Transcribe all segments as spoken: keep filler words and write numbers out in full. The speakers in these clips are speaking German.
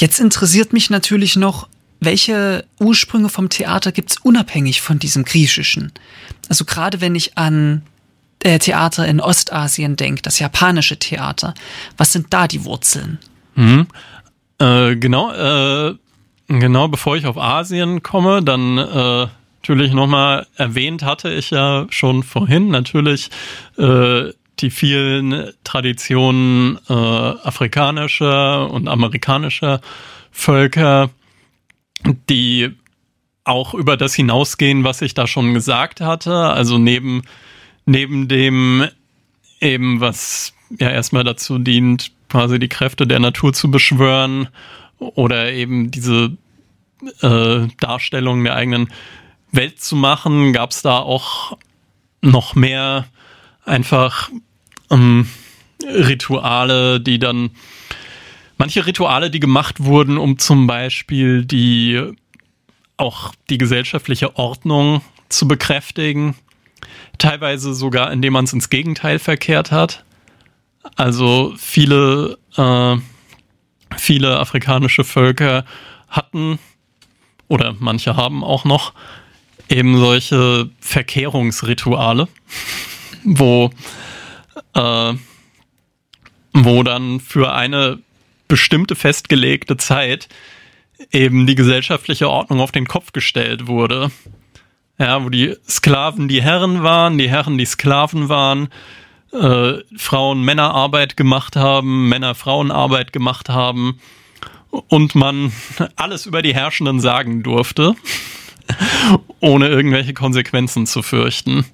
Jetzt interessiert mich natürlich noch, welche Ursprünge vom Theater gibt's unabhängig von diesem Griechischen? Also gerade wenn ich an äh, Theater in Ostasien denke, das japanische Theater, was sind da die Wurzeln? Mhm. Äh, genau, äh, genau, bevor ich auf Asien komme, dann äh, natürlich nochmal erwähnt hatte ich ja schon vorhin, natürlich äh, die vielen Traditionen äh, afrikanischer und amerikanischer Völker, die auch über das hinausgehen, was ich da schon gesagt hatte. Also neben, neben dem eben, was ja erstmal dazu dient, quasi die Kräfte der Natur zu beschwören oder eben diese äh, Darstellung der eigenen Welt zu machen, gab es da auch noch mehr einfach ähm, Rituale, die dann, manche Rituale, die gemacht wurden, um zum Beispiel die, auch die gesellschaftliche Ordnung zu bekräftigen, teilweise sogar, indem man es ins Gegenteil verkehrt hat. Also viele, äh, viele afrikanische Völker hatten, oder manche haben auch noch, eben solche Verkehrungsrituale, wo, äh, wo dann für eine bestimmte festgelegte Zeit eben die gesellschaftliche Ordnung auf den Kopf gestellt wurde. Ja, wo die Sklaven die Herren waren, die Herren die Sklaven waren, äh, Frauen Männerarbeit gemacht haben, Männer Frauenarbeit gemacht haben und man alles über die Herrschenden sagen durfte, ohne irgendwelche Konsequenzen zu fürchten.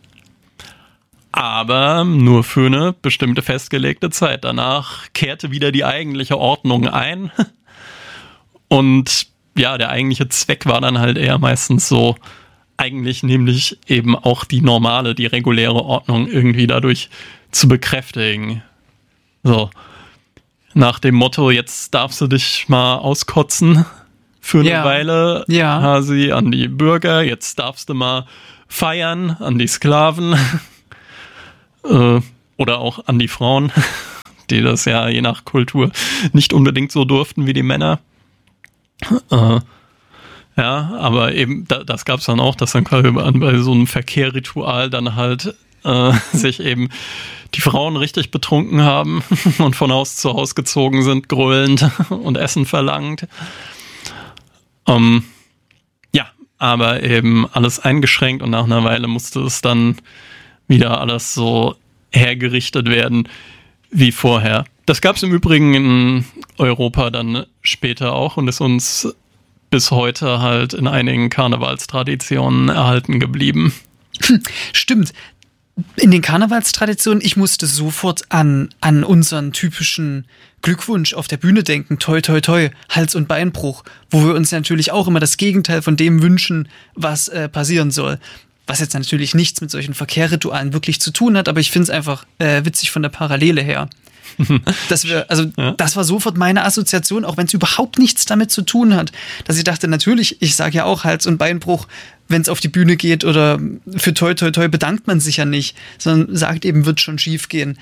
Aber nur für eine bestimmte festgelegte Zeit. Danach kehrte wieder die eigentliche Ordnung ein. Und ja, der eigentliche Zweck war dann halt eher meistens so, eigentlich nämlich eben auch die normale, die reguläre Ordnung irgendwie dadurch zu bekräftigen. So, nach dem Motto, jetzt darfst du dich mal auskotzen für eine ja. Weile, ja. Hasi, an die Bürger, jetzt darfst du mal feiern, an die Sklaven. Äh, oder auch an die Frauen, die das ja je nach Kultur nicht unbedingt so durften wie die Männer. Äh, ja, aber eben, da, das gab es dann auch, dass dann quasi bei so einem Verkehrritual dann halt äh, sich eben die Frauen richtig betrunken haben und von Haus zu Haus gezogen sind, gröhlend und Essen verlangt. Ähm, ja, aber eben alles eingeschränkt und nach einer Weile musste es dann wieder alles so hergerichtet werden wie vorher. Das gab es im Übrigen in Europa dann später auch und ist uns bis heute halt in einigen Karnevalstraditionen erhalten geblieben. Stimmt. In den Karnevalstraditionen, ich musste sofort an, an unseren typischen Glückwunsch auf der Bühne denken, toi toi toi, Hals- und Beinbruch, wo wir uns natürlich auch immer das Gegenteil von dem wünschen, was äh, passieren soll. Was jetzt natürlich nichts mit solchen Verkehrritualen wirklich zu tun hat, aber ich finde es einfach äh, witzig von der Parallele her. Dass wir, also ja. Das war sofort meine Assoziation, auch wenn es überhaupt nichts damit zu tun hat, dass ich dachte, natürlich, ich sage ja auch Hals- und Beinbruch, wenn es auf die Bühne geht oder für toi toi toi bedankt man sich ja nicht, sondern sagt eben, wird schon schief gehen.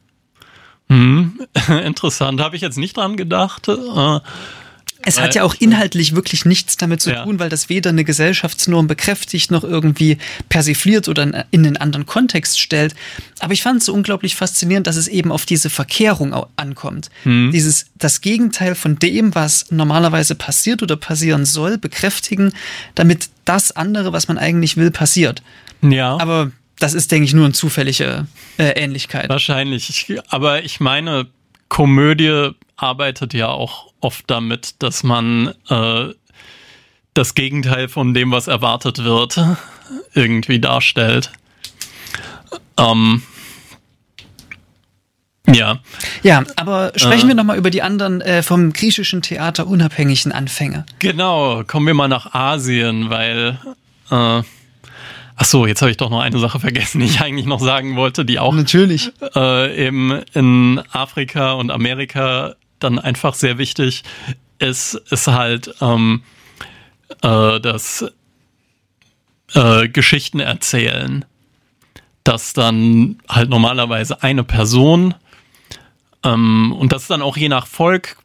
Hm, interessant, habe ich jetzt nicht dran gedacht. Äh, Es hat ja auch inhaltlich wirklich nichts damit zu ja. tun, weil das weder eine Gesellschaftsnorm bekräftigt noch irgendwie persifliert oder in einen anderen Kontext stellt. Aber ich fand es so unglaublich faszinierend, dass es eben auf diese Verkehrung ankommt. Hm. Dieses, das Gegenteil von dem, was normalerweise passiert oder passieren soll, bekräftigen, damit das andere, was man eigentlich will, passiert. Ja. Aber das ist, denke ich, nur eine zufällige äh, Ähnlichkeit. Wahrscheinlich. Ich, aber ich meine, Komödie arbeitet ja auch oft damit, dass man äh, das Gegenteil von dem, was erwartet wird, irgendwie darstellt. Ähm, ja. Ja, aber sprechen äh, wir nochmal über die anderen äh, vom griechischen Theater unabhängigen Anfänge. Genau, kommen wir mal nach Asien, weil äh, ach so, jetzt habe ich doch noch eine Sache vergessen, die ich eigentlich noch sagen wollte, die auch natürlich äh, eben in Afrika und Amerika dann einfach sehr wichtig ist, ist halt ähm, äh, das äh, Geschichten erzählen, dass dann halt normalerweise eine Person ähm, und das ist dann auch je nach Volk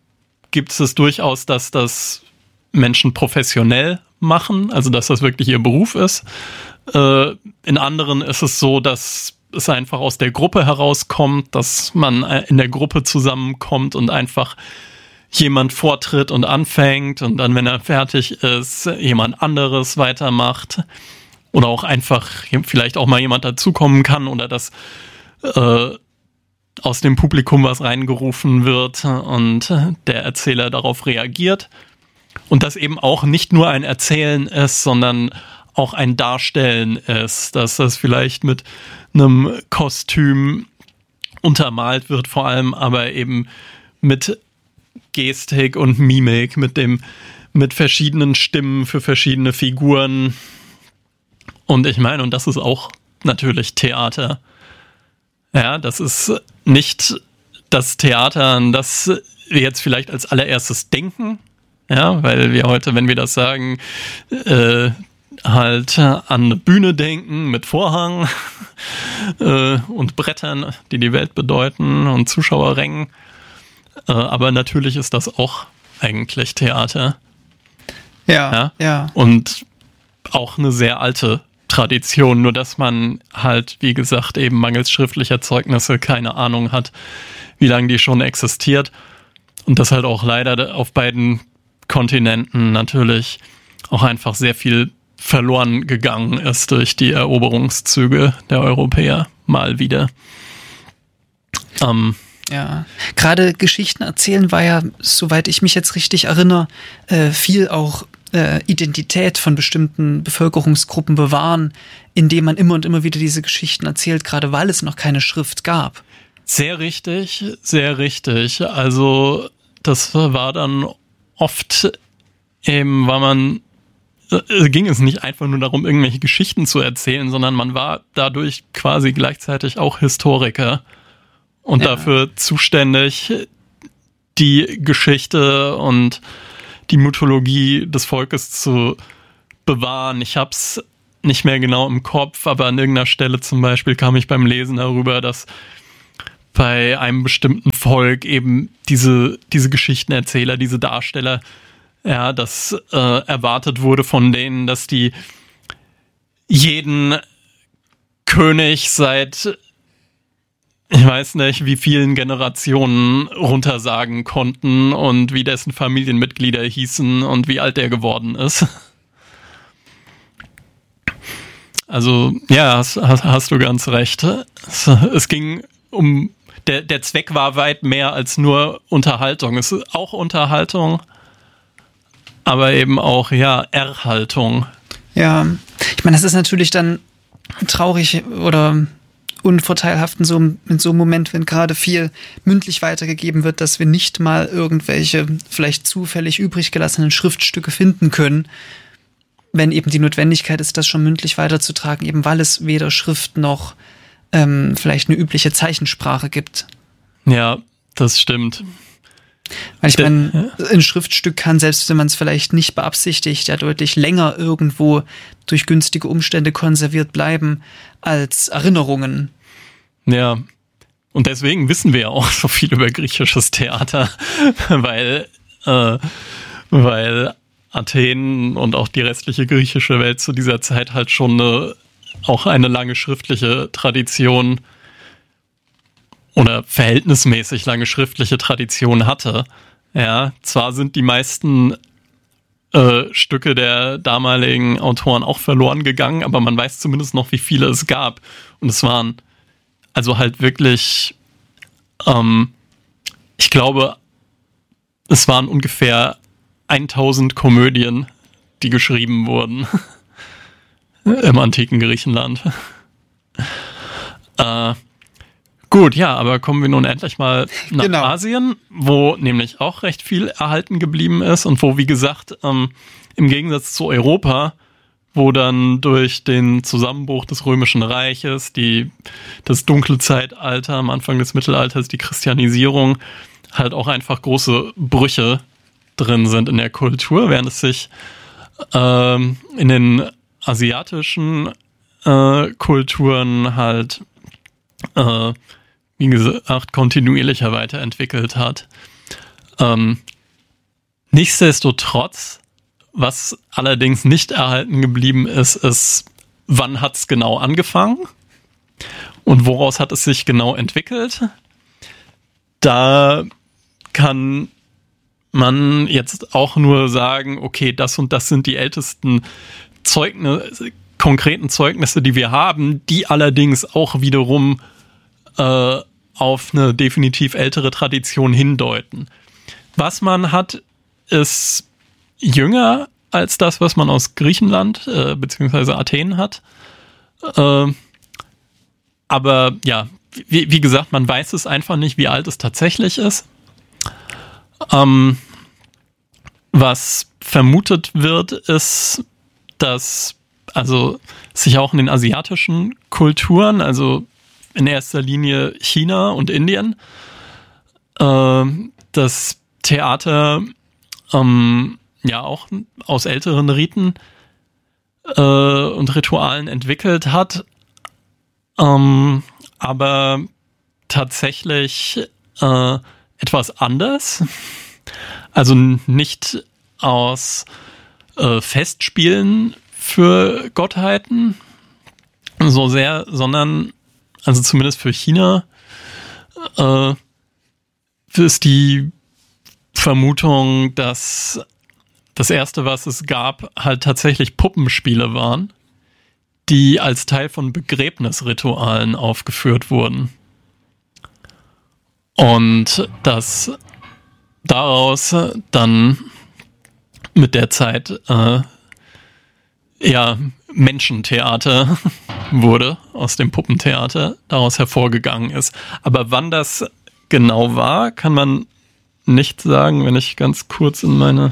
gibt es durchaus, dass das Menschen professionell machen, also dass das wirklich ihr Beruf ist. Äh, in anderen ist es so, dass es einfach aus der Gruppe herauskommt, dass man in der Gruppe zusammenkommt und einfach jemand vortritt und anfängt und dann, wenn er fertig ist, jemand anderes weitermacht oder auch einfach vielleicht auch mal jemand dazukommen kann oder dass äh, aus dem Publikum was reingerufen wird und der Erzähler darauf reagiert und das eben auch nicht nur ein Erzählen ist, sondern auch ein Darstellen ist, dass das vielleicht mit einem Kostüm untermalt wird, vor allem aber eben mit Gestik und Mimik, mit dem, mit verschiedenen Stimmen für verschiedene Figuren. Und ich meine, und das ist auch natürlich Theater. Ja, das ist nicht das Theater, an das wir jetzt vielleicht als allererstes denken. Ja, weil wir heute, wenn wir das sagen, äh, halt an eine Bühne denken mit Vorhang äh, und Brettern, die die Welt bedeuten und Zuschauerrängen. Äh, aber natürlich ist das auch eigentlich Theater. Ja, ja, ja. Und auch eine sehr alte Tradition, nur dass man halt, wie gesagt, eben mangels schriftlicher Zeugnisse keine Ahnung hat, wie lange die schon existiert. Und das halt auch leider auf beiden Kontinenten natürlich auch einfach sehr viel verloren gegangen ist durch die Eroberungszüge der Europäer mal wieder. Ähm, ja, gerade Geschichten erzählen war ja, soweit ich mich jetzt richtig erinnere, äh, viel auch äh, Identität von bestimmten Bevölkerungsgruppen bewahren, indem man immer und immer wieder diese Geschichten erzählt, gerade weil es noch keine Schrift gab. Sehr richtig, sehr richtig. Also das war dann oft eben, weil man äh, ging es nicht einfach nur darum, irgendwelche Geschichten zu erzählen, sondern man war dadurch quasi gleichzeitig auch Historiker und ja. dafür zuständig, die Geschichte und die Mythologie des Volkes zu bewahren. Ich hab's nicht mehr genau im Kopf, aber an irgendeiner Stelle zum Beispiel kam ich beim Lesen darüber, dass bei einem bestimmten Volk eben diese, diese Geschichtenerzähler, diese Darsteller, ja, dass äh, erwartet wurde von denen, dass die jeden König seit, ich weiß nicht, wie vielen Generationen runtersagen konnten und wie dessen Familienmitglieder hießen und wie alt der geworden ist. Also, ja, hast, hast du ganz recht. Es, es ging um, der, der Zweck war weit mehr als nur Unterhaltung. Es ist auch Unterhaltung, aber eben auch, ja, Erhaltung. Ja, ich meine, das ist natürlich dann traurig oder unvorteilhaft in so, in so einem Moment, wenn gerade viel mündlich weitergegeben wird, dass wir nicht mal irgendwelche vielleicht zufällig übrig gelassenen Schriftstücke finden können, wenn eben die Notwendigkeit ist, das schon mündlich weiterzutragen, eben weil es weder Schrift noch ähm, vielleicht eine übliche Zeichensprache gibt. Ja, das stimmt. Weil ich meine, ein Schriftstück kann, selbst wenn man es vielleicht nicht beabsichtigt, ja deutlich länger irgendwo durch günstige Umstände konserviert bleiben als Erinnerungen. Ja, und deswegen wissen wir ja auch so viel über griechisches Theater, weil, äh, weil Athen und auch die restliche griechische Welt zu dieser Zeit halt schon eine, auch eine lange schriftliche Tradition oder verhältnismäßig lange schriftliche Tradition hatte. Ja, zwar sind die meisten äh, Stücke der damaligen Autoren auch verloren gegangen, aber man weiß zumindest noch, wie viele es gab. Und es waren also halt wirklich, ähm, ich glaube, es waren ungefähr tausend Komödien, die geschrieben wurden im antiken Griechenland. äh, Gut, ja, aber kommen wir nun endlich mal nach genau. Asien, wo nämlich auch recht viel erhalten geblieben ist und wo, wie gesagt, ähm, im Gegensatz zu Europa, wo dann durch den Zusammenbruch des Römischen Reiches, die, das dunkle Zeitalter am Anfang des Mittelalters, die Christianisierung, halt auch einfach große Brüche drin sind in der Kultur, während es sich ähm, in den asiatischen äh, Kulturen halt äh, wie gesagt, kontinuierlicher weiterentwickelt hat. Ähm, nichtsdestotrotz, was allerdings nicht erhalten geblieben ist, ist, wann hat es genau angefangen und woraus hat es sich genau entwickelt. Da kann man jetzt auch nur sagen, okay, das und das sind die ältesten Zeugnisse, konkreten Zeugnisse, die wir haben, die allerdings auch wiederum äh, auf eine definitiv ältere Tradition hindeuten. Was man hat, ist jünger als das, was man aus Griechenland äh, bzw. Athen hat. Äh, aber ja, wie, wie gesagt, man weiß es einfach nicht, wie alt es tatsächlich ist. Ähm, was vermutet wird, ist, dass also sich auch in den asiatischen Kulturen, also in erster Linie China und Indien, äh, das Theater ähm, ja auch aus älteren Riten äh, und Ritualen entwickelt hat, ähm, aber tatsächlich äh, etwas anders. Also nicht aus äh, Festspielen für Gottheiten so sehr, sondern also zumindest für China äh, ist die Vermutung, dass das erste, was es gab, halt tatsächlich Puppenspiele waren, die als Teil von Begräbnisritualen aufgeführt wurden. Und dass daraus dann mit der Zeit äh, ja Menschentheater wurde, aus dem Puppentheater daraus hervorgegangen ist. Aber wann das genau war, kann man nicht sagen, wenn ich ganz kurz in meine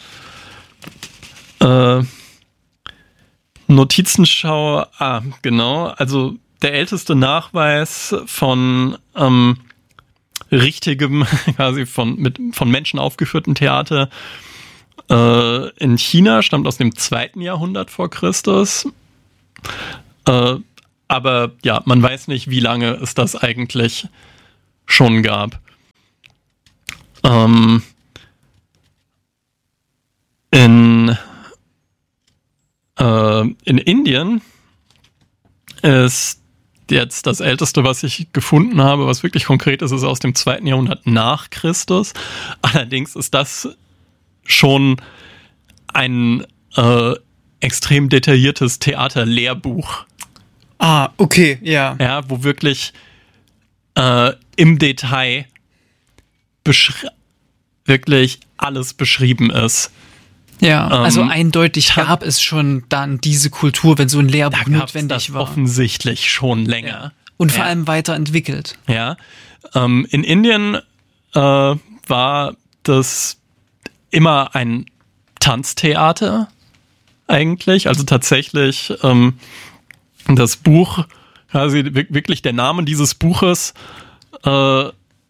äh, Notizen schaue. Ah, genau. Also der älteste Nachweis von ähm, richtigem, quasi von, mit, von Menschen aufgeführten Theater äh, in China stammt aus dem zweiten Jahrhundert vor Christus. Äh, aber ja, man weiß nicht, wie lange es das eigentlich schon gab. Ähm, in, äh, in Indien ist jetzt das Älteste, was ich gefunden habe, was wirklich konkret ist, ist aus dem zweiten Jahrhundert nach Christus. Allerdings ist das schon ein äh, extrem detailliertes Theaterlehrbuch. Ah, okay, ja. Ja, wo wirklich äh, im Detail beschri- wirklich alles beschrieben ist. Ja, Ähm, also eindeutig ta- gab es schon dann diese Kultur, wenn so ein Lehrbuch Da gab's notwendig das war. offensichtlich schon länger. Ja. Und vor Ja. allem weiterentwickelt. Ja, ähm, in Indien äh, war das immer ein Tanztheater eigentlich, also tatsächlich ähm, das Buch, quasi wirklich der Name dieses Buches äh,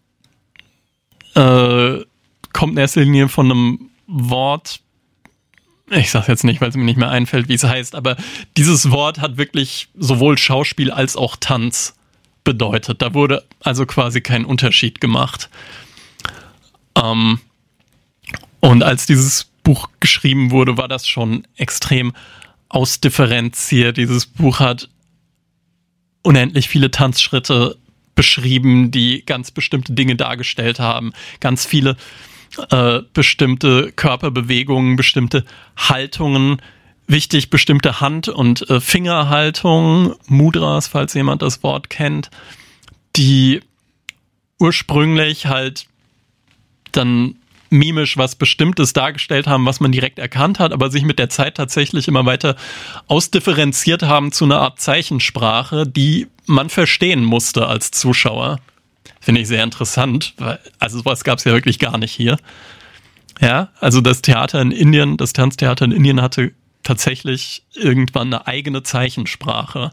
äh, kommt in erster Linie von einem Wort, ich sag's jetzt nicht, weil es mir nicht mehr einfällt, wie es heißt, aber dieses Wort hat wirklich sowohl Schauspiel als auch Tanz bedeutet. Da wurde also quasi kein Unterschied gemacht. Ähm, und als dieses Buch geschrieben wurde, war das schon extrem ausdifferenziert. Dieses Buch hat unendlich viele Tanzschritte beschrieben, die ganz bestimmte Dinge dargestellt haben. Ganz viele äh, bestimmte Körperbewegungen, bestimmte Haltungen. Wichtig, bestimmte Hand- und äh, Fingerhaltungen, Mudras, falls jemand das Wort kennt, die ursprünglich halt dann mimisch was Bestimmtes dargestellt haben, was man direkt erkannt hat, aber sich mit der Zeit tatsächlich immer weiter ausdifferenziert haben zu einer Art Zeichensprache, die man verstehen musste als Zuschauer. Finde ich sehr interessant, weil, also sowas gab es ja wirklich gar nicht hier. Ja, also das Theater in Indien, das Tanztheater in Indien hatte tatsächlich irgendwann eine eigene Zeichensprache.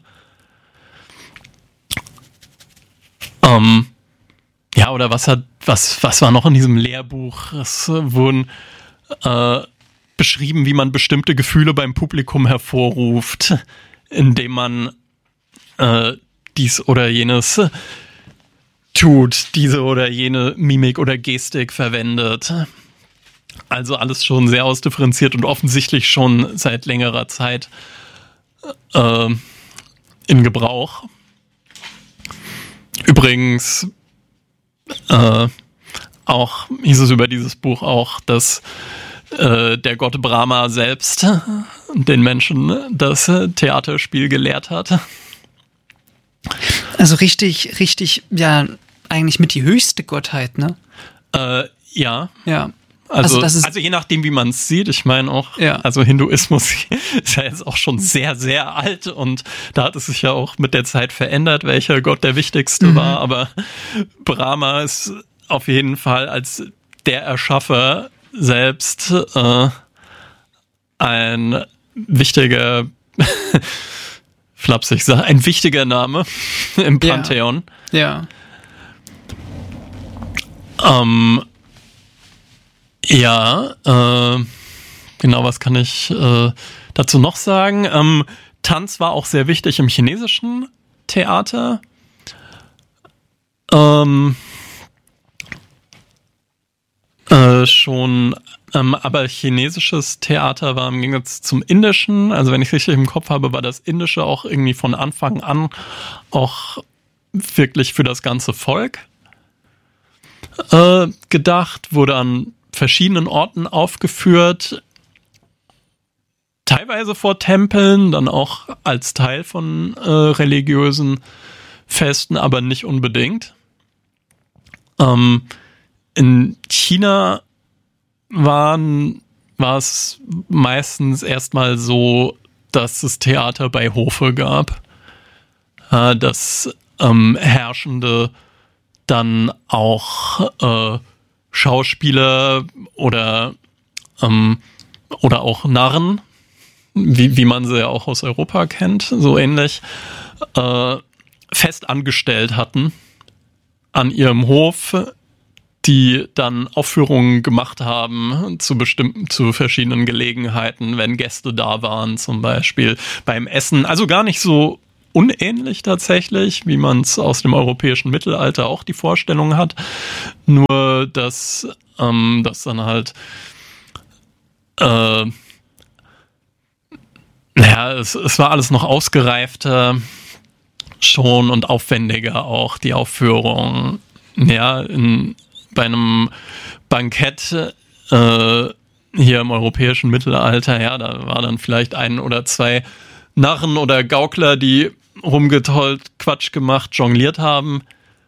Ähm, ja, oder was hat, was, was war noch in diesem Lehrbuch? Es wurden äh, beschrieben, wie man bestimmte Gefühle beim Publikum hervorruft, indem man äh, dies oder jenes tut, diese oder jene Mimik oder Gestik verwendet. Also alles schon sehr ausdifferenziert und offensichtlich schon seit längerer Zeit äh, in Gebrauch. Übrigens äh, auch hieß es über dieses Buch auch, dass äh, der Gott Brahma selbst den Menschen das Theaterspiel gelehrt hat. Also richtig, richtig, ja, eigentlich mit die höchste Gottheit, ne? Äh, ja. Ja. Also, also, das ist also je nachdem, wie man es sieht, ich meine auch, ja. also Hinduismus ist ja jetzt auch schon sehr, sehr alt und da hat es sich ja auch mit der Zeit verändert, welcher Gott der wichtigste mhm. war, aber Brahma ist auf jeden Fall als der Erschaffer selbst äh, ein wichtiger, flapsig, ein wichtiger Name im Pantheon. Ja. ja. Ähm, Ja, äh, genau, was kann ich äh, dazu noch sagen? Ähm, Tanz war auch sehr wichtig im chinesischen Theater. Ähm, äh, schon, ähm, aber chinesisches Theater war im Gegensatz zum indischen, also wenn ich richtig im Kopf habe, war das indische auch irgendwie von Anfang an auch wirklich für das ganze Volk äh, gedacht, wurde an verschiedenen Orten aufgeführt, teilweise vor Tempeln, dann auch als Teil von äh, religiösen Festen, aber nicht unbedingt. Ähm, in China waren, war es meistens erstmal so, dass es Theater bei Hofe gab, äh, dass ähm, Herrschende dann auch äh, Schauspieler oder ähm, oder auch Narren, wie, wie man sie ja auch aus Europa kennt, so ähnlich, äh, fest angestellt hatten an ihrem Hof, die dann Aufführungen gemacht haben zu bestimmten, zu verschiedenen Gelegenheiten, wenn Gäste da waren, zum Beispiel beim Essen. Also gar nicht so unähnlich tatsächlich, wie man es aus dem europäischen Mittelalter auch die Vorstellung hat. Nur, dass ähm, das dann halt äh, naja, es, es war alles noch ausgereifter schon und aufwendiger auch, die Aufführung. Ja, in, bei einem Bankett äh, hier im europäischen Mittelalter, ja, da war dann vielleicht ein oder zwei Narren oder Gaukler, die rumgetollt, Quatsch gemacht, jongliert haben.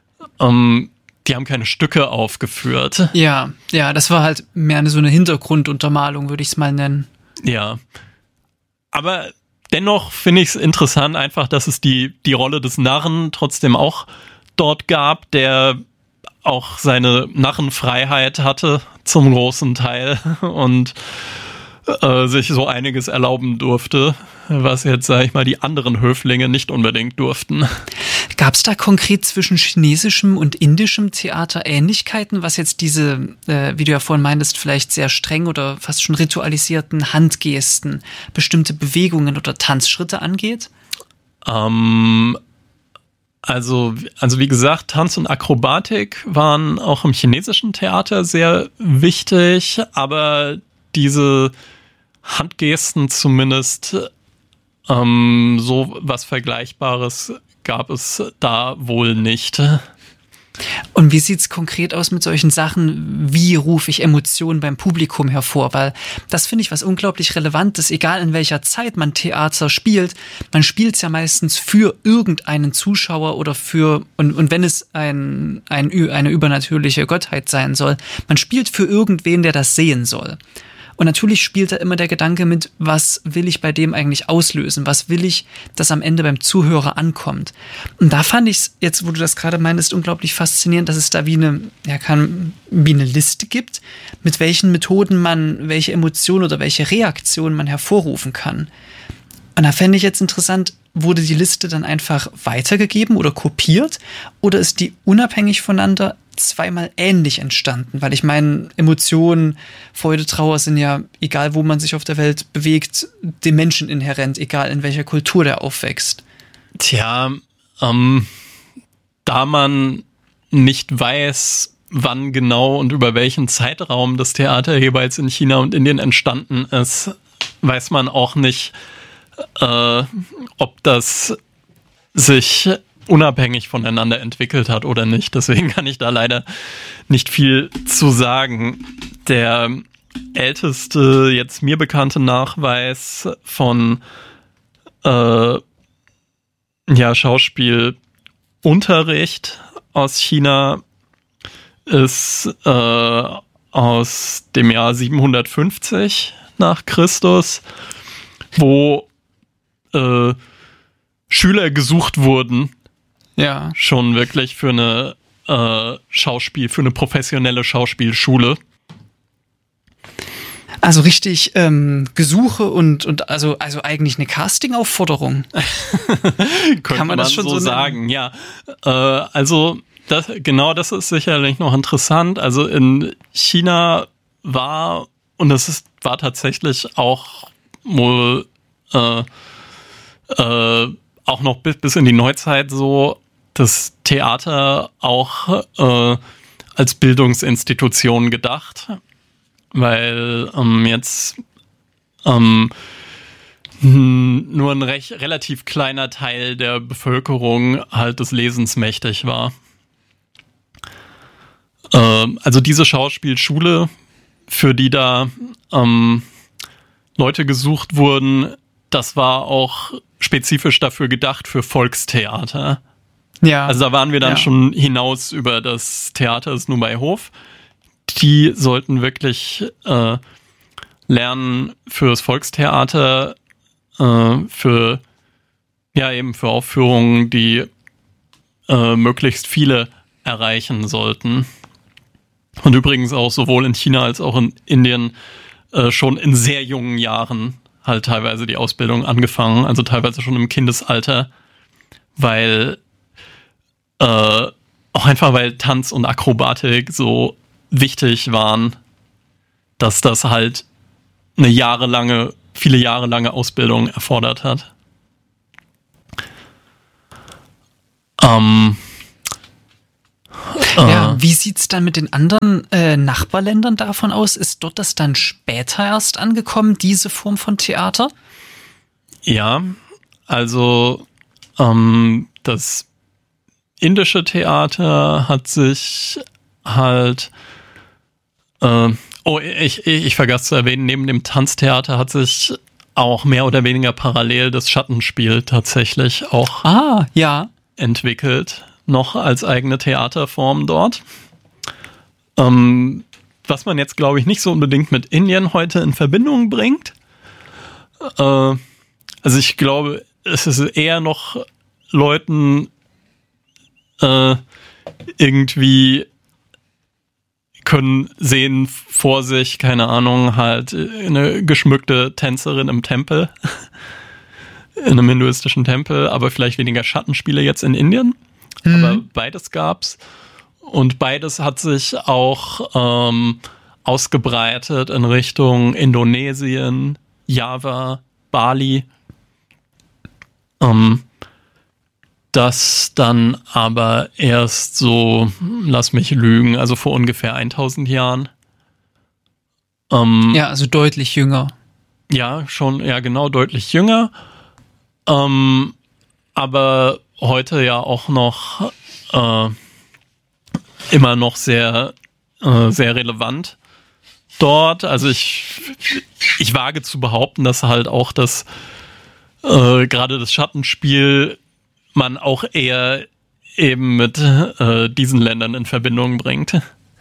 Ähm, die haben keine Stücke aufgeführt. Ja, ja, das war halt mehr eine, so eine Hintergrunduntermalung, würde ich es mal nennen. Ja. Aber dennoch finde ich es interessant einfach, dass es die, die Rolle des Narren trotzdem auch dort gab, der auch seine Narrenfreiheit hatte zum großen Teil und äh, sich so einiges erlauben durfte, was jetzt, sag ich mal, die anderen Höflinge nicht unbedingt durften. Gab es da konkret zwischen chinesischem und indischem Theater Ähnlichkeiten, was jetzt diese, äh, wie du ja vorhin meintest, vielleicht sehr streng oder fast schon ritualisierten Handgesten, bestimmte Bewegungen oder Tanzschritte angeht? Ähm, also, also wie gesagt, Tanz und Akrobatik waren auch im chinesischen Theater sehr wichtig, aber diese Handgesten zumindest, ähm, so was Vergleichbares gab es da wohl nicht. Und wie sieht's konkret aus mit solchen Sachen? Wie rufe ich Emotionen beim Publikum hervor? Weil das finde ich was unglaublich Relevantes, egal in welcher Zeit man Theater spielt. Man spielt es ja meistens für irgendeinen Zuschauer oder für, und, und wenn es ein, ein, eine übernatürliche Gottheit sein soll, man spielt für irgendwen, der das sehen soll. Und natürlich spielt da immer der Gedanke mit, was will ich bei dem eigentlich auslösen? Was will ich, dass am Ende beim Zuhörer ankommt? Und da fand ich es, jetzt wo du das gerade meintest, unglaublich faszinierend, dass es da wie eine, ja, kann, wie eine Liste gibt, mit welchen Methoden man welche Emotion oder welche Reaktion man hervorrufen kann. Und da fände ich jetzt interessant, wurde die Liste dann einfach weitergegeben oder kopiert oder ist die unabhängig voneinander zweimal ähnlich entstanden? Weil ich meine, Emotionen, Freude, Trauer sind ja, egal wo man sich auf der Welt bewegt, dem Menschen inhärent, egal in welcher Kultur der aufwächst. Tja, ähm, da man nicht weiß, wann genau und über welchen Zeitraum das Theater jeweils in China und Indien entstanden ist, weiß man auch nicht, äh, ob das sich unabhängig voneinander entwickelt hat oder nicht. Deswegen kann ich da leider nicht viel zu sagen. Der älteste, jetzt mir bekannte Nachweis von äh, ja, Schauspielunterricht aus China ist äh, aus dem Jahr siebenhundertfünfzig nach Christus, wo äh, Schüler gesucht wurden, ja, schon wirklich für eine äh, Schauspiel, für eine professionelle Schauspielschule. Also richtig ähm, Gesuche und, und also, also eigentlich eine Casting-Aufforderung. Kann man das schon so sagen, ja. Äh, also das, genau das ist sicherlich noch interessant. Also in China war, und das ist, war tatsächlich auch wohl äh, äh, auch noch bis, bis in die Neuzeit so, das Theater auch äh, als Bildungsinstitution gedacht. Weil ähm, jetzt ähm, nur ein recht, relativ kleiner Teil der Bevölkerung halt des Lesens mächtig war. Ähm, also diese Schauspielschule, für die da ähm, Leute gesucht wurden, das war auch spezifisch dafür gedacht für Volkstheater. Ja. Also da waren wir dann ja. schon hinaus über das Theater ist nur bei Hof. Die sollten wirklich äh, lernen fürs Volkstheater, äh, für ja eben für Aufführungen, die äh, möglichst viele erreichen sollten. Und übrigens auch sowohl in China als auch in Indien äh, schon in sehr jungen Jahren halt teilweise die Ausbildung angefangen, also teilweise schon im Kindesalter, weil äh, auch einfach weil Tanz und Akrobatik so wichtig waren, dass das halt eine jahrelange, viele Jahre lange Ausbildung erfordert hat. Ähm, ja, äh, wie sieht's dann mit den anderen äh, Nachbarländern davon aus? Ist dort das dann später erst angekommen, diese Form von Theater? Ja, also ähm, das indische Theater hat sich halt äh, oh, ich, ich, ich vergaß zu erwähnen, neben dem Tanztheater hat sich auch mehr oder weniger parallel das Schattenspiel tatsächlich auch ah, ja. entwickelt, noch als eigene Theaterform dort. Ähm, was man jetzt, glaube ich, nicht so unbedingt mit Indien heute in Verbindung bringt. Äh, also ich glaube, es ist eher noch Leuten äh, irgendwie können sehen vor sich, keine Ahnung, halt eine geschmückte Tänzerin im Tempel, in einem hinduistischen Tempel, aber vielleicht weniger Schattenspiele jetzt in Indien. Mhm. Aber beides gab's. Und beides hat sich auch ähm, ausgebreitet in Richtung Indonesien, Java, Bali. Ähm, Das dann aber erst so, lass mich lügen, also vor ungefähr tausend Jahren. Ähm, ja, also deutlich jünger. Ja, schon, ja genau, deutlich jünger. Ähm, aber heute ja auch noch äh, immer noch sehr, äh, sehr relevant dort. Also ich, ich wage zu behaupten, dass halt auch das, äh, gerade das Schattenspiel man auch eher eben mit äh, diesen Ländern in Verbindung bringt.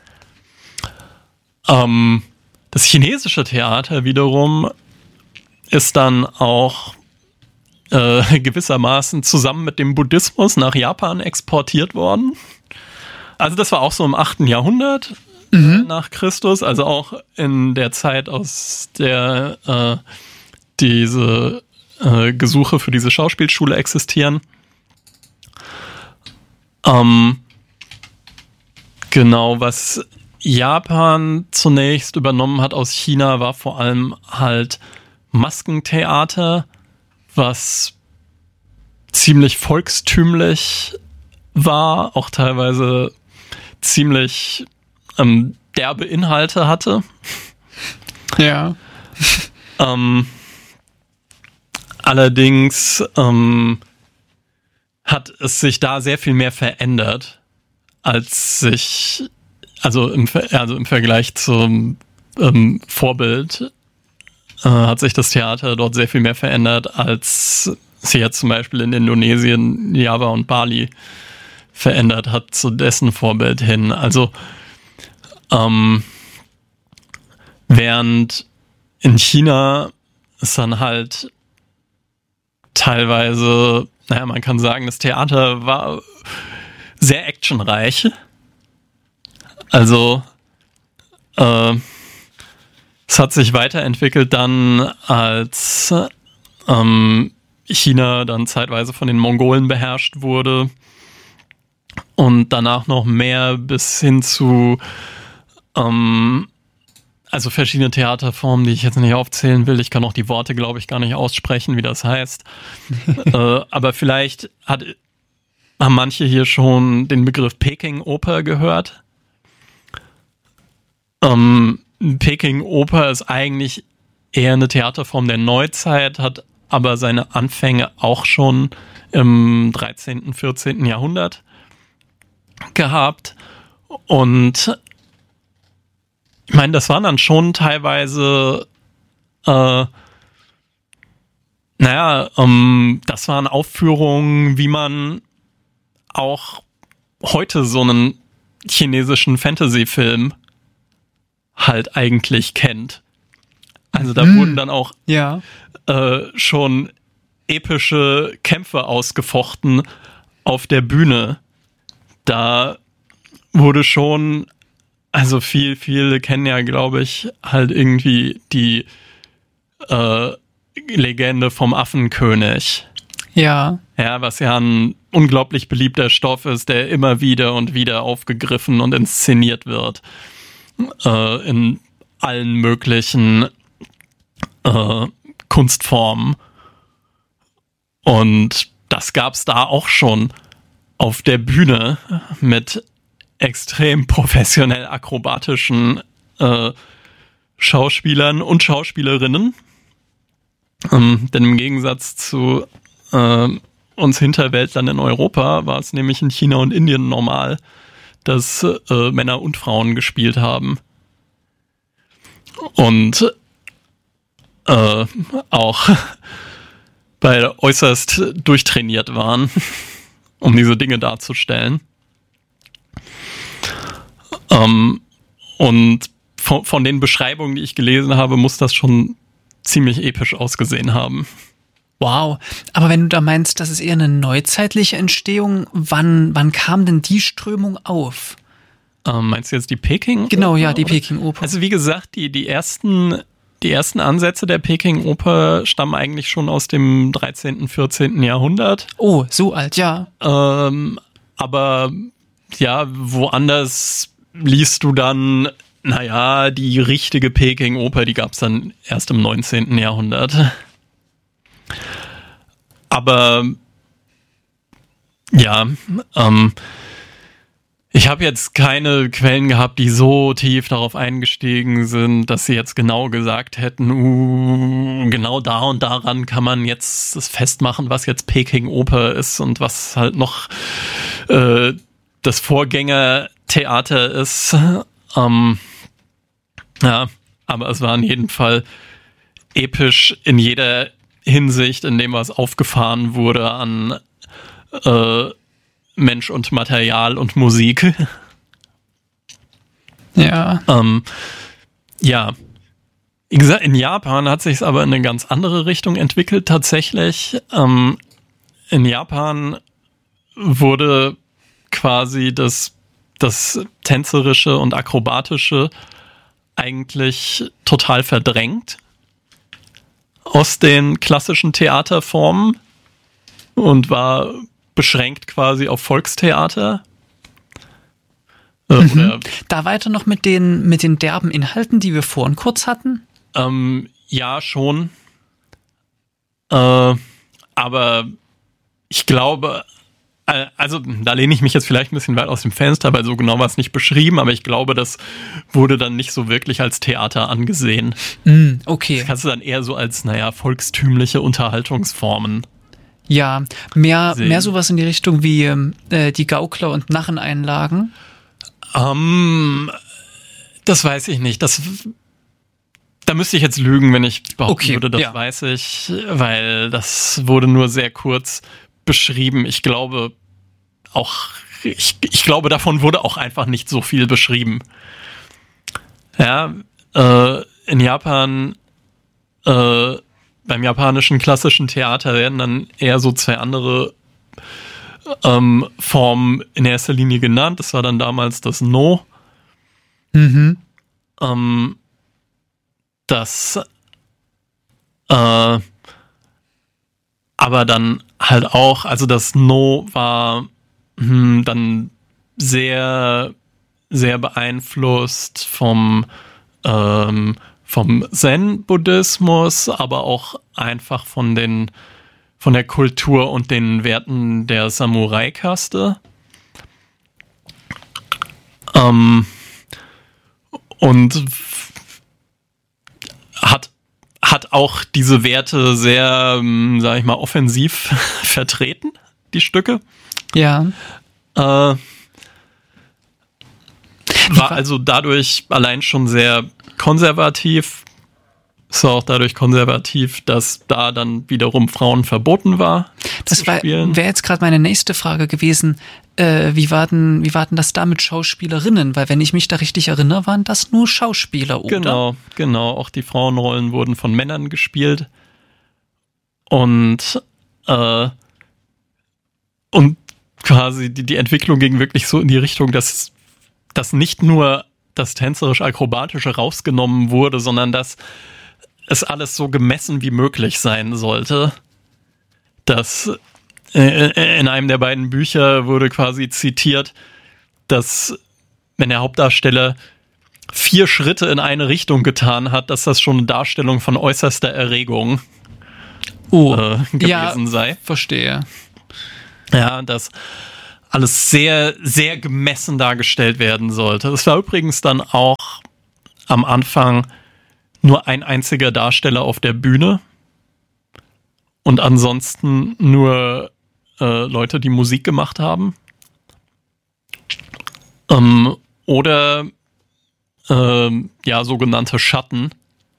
Ähm, das chinesische Theater wiederum ist dann auch äh, gewissermaßen zusammen mit dem Buddhismus nach Japan exportiert worden. Also das war auch so im achten Jahrhundert mhm. nach Christus, also auch in der Zeit, aus der äh, diese äh, Gesuche für diese Schauspielschule existieren. Ähm, genau, was Japan zunächst übernommen hat aus China, war vor allem halt Maskentheater, was ziemlich volkstümlich war, auch teilweise ziemlich ähm, derbe Inhalte hatte. Ja. ähm, allerdings ähm, hat es sich da sehr viel mehr verändert, als sich, also im, also im Vergleich zum ähm, Vorbild äh, hat sich das Theater dort sehr viel mehr verändert, als sich jetzt zum Beispiel in Indonesien, Java und Bali verändert hat zu dessen Vorbild hin. Also ähm, während in China es dann halt teilweise, naja, man kann sagen, das Theater war sehr actionreich. Also äh, es hat sich weiterentwickelt dann, als ähm, China dann zeitweise von den Mongolen beherrscht wurde und danach noch mehr bis hin zu ähm, also verschiedene Theaterformen, die ich jetzt nicht aufzählen will. Ich kann auch die Worte, glaube ich, gar nicht aussprechen, wie das heißt. äh, aber vielleicht hat, haben manche hier schon den Begriff Peking-Oper gehört. Ähm, Peking-Oper ist eigentlich eher eine Theaterform der Neuzeit, hat aber seine Anfänge auch schon im dreizehnten, vierzehnten Jahrhundert gehabt. Und ich meine, das waren dann schon teilweise, äh, naja, ähm, das waren Aufführungen, wie man auch heute so einen chinesischen Fantasy-Film halt eigentlich kennt. Also da Mhm. wurden dann auch Ja. äh, schon epische Kämpfe ausgefochten auf der Bühne. Da wurde schon, also viel, viele kennen ja, glaube ich, halt irgendwie die äh, Legende vom Affenkönig. Ja. Ja, was ja ein unglaublich beliebter Stoff ist, der immer wieder und wieder aufgegriffen und inszeniert wird. Äh, in allen möglichen äh, Kunstformen. Und das gab's da auch schon auf der Bühne mit extrem professionell akrobatischen äh, Schauspielern und Schauspielerinnen. Ähm, denn im Gegensatz zu äh, uns Hinterwäldlern in Europa war es nämlich in China und Indien normal, dass äh, Männer und Frauen gespielt haben. Und äh, auch beide äußerst durchtrainiert waren, um diese Dinge darzustellen. Ähm, und von, von den Beschreibungen, die ich gelesen habe, muss das schon ziemlich episch ausgesehen haben. Wow. Aber wenn du da meinst, das ist eher eine neuzeitliche Entstehung, wann, wann kam denn die Strömung auf? Ähm, meinst du jetzt die Peking? Genau, ja, die Peking-Oper. Also wie gesagt, die, die ersten... Die ersten Ansätze der Peking-Oper stammen eigentlich schon aus dem dreizehnten, vierzehnten Jahrhundert. Oh, so alt, ja. Ähm, aber ja, woanders liest du dann, naja, die richtige Peking-Oper, die gab es dann erst im neunzehnten Jahrhundert. Aber ja, ähm, ich habe jetzt keine Quellen gehabt, die so tief darauf eingestiegen sind, dass sie jetzt genau gesagt hätten, uh, genau da und daran kann man jetzt das festmachen, was jetzt Peking-Oper ist und was halt noch äh, das Vorgängertheater ist. Ähm, ja, aber es war in jedem Fall episch in jeder Hinsicht, in dem was aufgefahren wurde an äh, Mensch und Material und Musik. Ja. Ähm, ja. Wie gesagt, in Japan hat sich es aber in eine ganz andere Richtung entwickelt, tatsächlich. Ähm, in Japan wurde quasi das, das Tänzerische und Akrobatische eigentlich total verdrängt aus den klassischen Theaterformen und war beschränkt quasi auf Volkstheater. Äh, Mhm. oder, Da weiter noch mit den, mit den derben Inhalten, die wir vorhin kurz hatten? ähm, ja, schon. Äh, aber ich glaube, Also, da lehne ich mich jetzt vielleicht ein bisschen weit aus dem Fenster, weil so genau war es nicht beschrieben, aber ich glaube, das wurde dann nicht so wirklich als Theater angesehen. Mm, okay. Das kannst du dann eher so als, naja, volkstümliche Unterhaltungsformen. Ja, mehr, mehr sowas in die Richtung wie äh, die Gaukler- und Narreneinlagen? Ähm, das weiß ich nicht. Das, da müsste ich jetzt lügen, wenn ich behaupten okay, würde, das ja. weiß ich, weil das wurde nur sehr kurz beschrieben. Ich glaube auch, ich, ich glaube, davon wurde auch einfach nicht so viel beschrieben. Ja, äh, in Japan, äh, beim japanischen klassischen Theater werden dann eher so zwei andere ähm, Formen in erster Linie genannt. Das war dann damals das No. Mhm. Ähm, das äh, aber dann halt auch, also das No war hm, dann sehr, sehr beeinflusst vom, ähm, vom Zen-Buddhismus, aber auch einfach von den, von der Kultur und den Werten der Samurai-Kaste. Ähm, und hat hat auch diese Werte sehr, sag ich mal, offensiv vertreten, die Stücke. Ja. Äh, war also dadurch allein schon sehr konservativ. Ist auch dadurch konservativ, dass da dann wiederum Frauen verboten war. Das wäre jetzt gerade meine nächste Frage gewesen. Äh, wie war denn, wie war denn das da mit Schauspielerinnen? Weil wenn ich mich da richtig erinnere, waren das nur Schauspieler, oder? Genau, genau. Auch die Frauenrollen wurden von Männern gespielt. Und äh, und quasi die, die Entwicklung ging wirklich so in die Richtung, dass, dass nicht nur das tänzerisch-akrobatische rausgenommen wurde, sondern dass es alles so gemessen wie möglich sein sollte. Dass äh, in einem der beiden Bücher wurde quasi zitiert, dass wenn der Hauptdarsteller vier Schritte in eine Richtung getan hat, dass das schon eine Darstellung von äußerster Erregung oh, äh, gewesen ja, sei. Verstehe. Ja, dass alles sehr, sehr gemessen dargestellt werden sollte. Das war übrigens dann auch am Anfang nur ein einziger Darsteller auf der Bühne und ansonsten nur äh, Leute, die Musik gemacht haben. Ähm, oder äh, ja, sogenannte Schatten.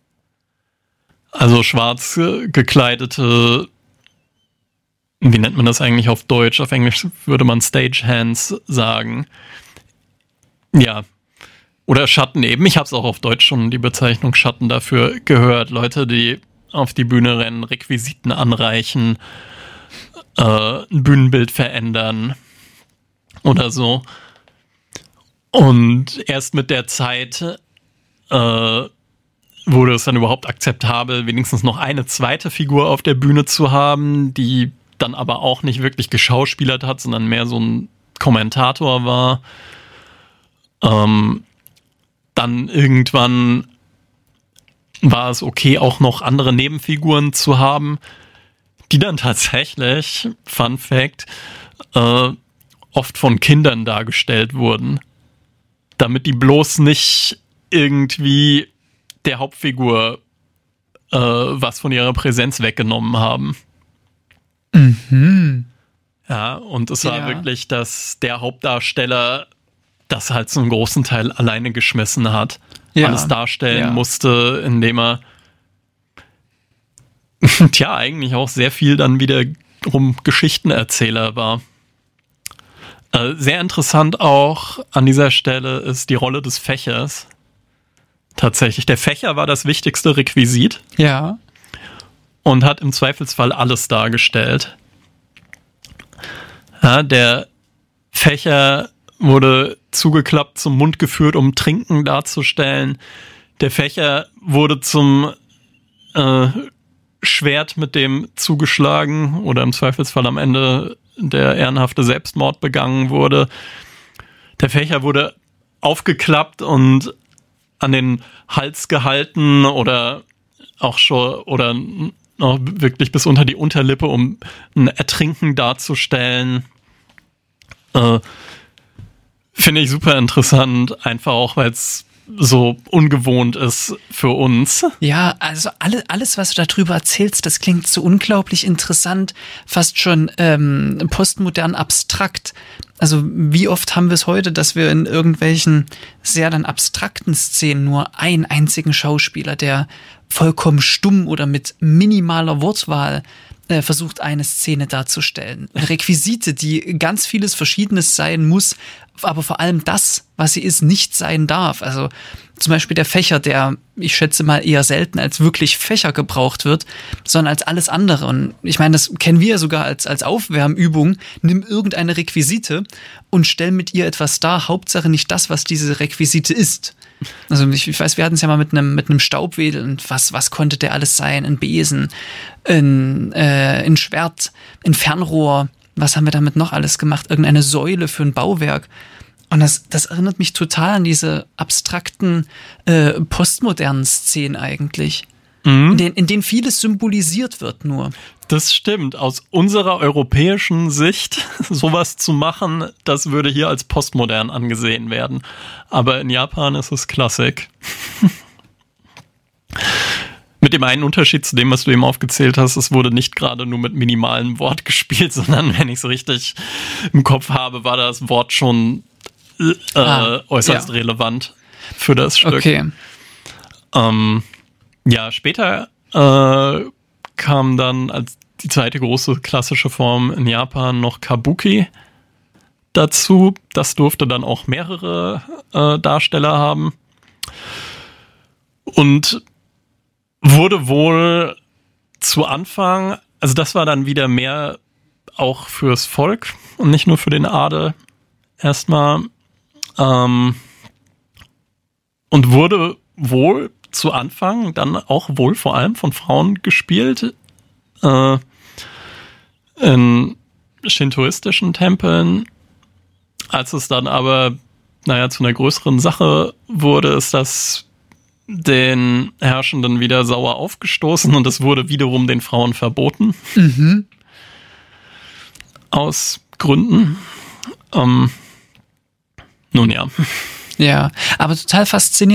Also schwarz gekleidete, wie nennt man das eigentlich auf Deutsch? Auf Englisch würde man Stagehands sagen. Ja. Oder Schatten eben. Ich habe es auch auf Deutsch schon die Bezeichnung Schatten dafür gehört. Leute, die auf die Bühne rennen, Requisiten anreichen, äh, ein Bühnenbild verändern oder so. Und erst mit der Zeit äh, wurde es dann überhaupt akzeptabel, wenigstens noch eine zweite Figur auf der Bühne zu haben, die dann aber auch nicht wirklich geschauspielert hat, sondern mehr so ein Kommentator war. Ähm, dann irgendwann war es okay, auch noch andere Nebenfiguren zu haben, die dann tatsächlich, Fun Fact, äh, oft von Kindern dargestellt wurden, damit die bloß nicht irgendwie der Hauptfigur äh, was von ihrer Präsenz weggenommen haben. Mhm. Ja, und es Ja. war wirklich, dass der Hauptdarsteller das halt zum großen Teil alleine geschmissen hat. Ja. Alles darstellen Ja. musste, indem er tja, eigentlich auch sehr viel dann wiederum Geschichtenerzähler war. Äh, sehr interessant auch an dieser Stelle ist die Rolle des Fächers. Tatsächlich, der Fächer war das wichtigste Requisit Ja. und hat im Zweifelsfall alles dargestellt. Ja, der Fächer wurde zugeklappt, zum Mund geführt, um Trinken darzustellen. Der Fächer wurde zum äh, Schwert, mit dem zugeschlagen oder im Zweifelsfall am Ende der ehrenhafte Selbstmord begangen wurde. Der Fächer wurde aufgeklappt und an den Hals gehalten oder auch schon oder noch wirklich bis unter die Unterlippe, um ein Ertrinken darzustellen. Äh, finde ich super interessant, einfach auch, weil es so ungewohnt ist für uns. Ja, also alle, alles, was du darüber erzählst, das klingt so unglaublich interessant, fast schon ähm, postmodern abstrakt. Also wie oft haben wir es heute, dass wir in irgendwelchen sehr dann abstrakten Szenen nur einen einzigen Schauspieler, der vollkommen stumm oder mit minimaler Wortwahl äh, versucht, eine Szene darzustellen. Requisite, die ganz vieles Verschiedenes sein muss, aber vor allem das, was sie ist, nicht sein darf. Also zum Beispiel der Fächer, der, ich schätze mal, eher selten als wirklich Fächer gebraucht wird, sondern als alles andere. Und ich meine, das kennen wir ja sogar als, als Aufwärmübung. Nimm irgendeine Requisite und stell mit ihr etwas dar. Hauptsache nicht das, was diese Requisite ist. Also ich, ich weiß, wir hatten es ja mal mit einem mit einem Staubwedel und was, was konnte der alles sein? Ein Besen, ein, äh, ein Schwert, ein Fernrohr. Was haben wir damit noch alles gemacht? Irgendeine Säule für ein Bauwerk. Und das, das erinnert mich total an diese abstrakten, äh, postmodernen Szenen eigentlich. Mhm. In, denen, in denen vieles symbolisiert wird nur. Das stimmt. Aus unserer europäischen Sicht sowas zu machen, das würde hier als postmodern angesehen werden. Aber in Japan ist es Klassik. Mit dem einen Unterschied zu dem, was du eben aufgezählt hast, es wurde nicht gerade nur mit minimalem Wort gespielt, sondern wenn ich es richtig im Kopf habe, war das Wort schon äh, ah, äußerst ja. relevant für das Stück. Okay. Ähm, ja, später äh, kam dann als die zweite große klassische Form in Japan noch Kabuki dazu. Das durfte dann auch mehrere äh, Darsteller haben. Und wurde wohl zu Anfang, also das war dann wieder mehr auch fürs Volk und nicht nur für den Adel erstmal, ähm, und wurde wohl zu Anfang dann auch wohl vor allem von Frauen gespielt, äh, in shintoistischen Tempeln. Als es dann aber, naja, zu einer größeren Sache wurde, ist das den Herrschenden wieder sauer aufgestoßen und es wurde wiederum den Frauen verboten. Mhm. Aus Gründen. Ähm, nun ja. Ja, aber total faszinierend.